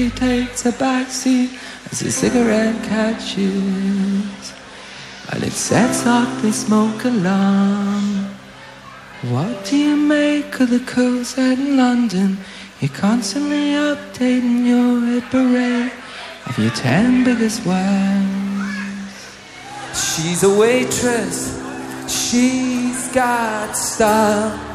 He takes a backseat as his cigarette catches, and it sets off the smoke alarm. What do you make of the cool set in London? You're constantly updating your hit parade of your 10 biggest wives. She's a waitress, she's got style.